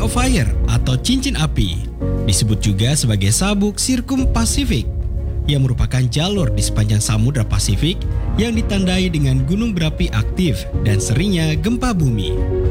of Fire atau cincin api. Disebut juga sebagai sabuk Sirkum-Pasifik, yang merupakan jalur di sepanjang Samudra Pasifik yang ditandai dengan gunung berapi aktif dan seringnya gempa bumi.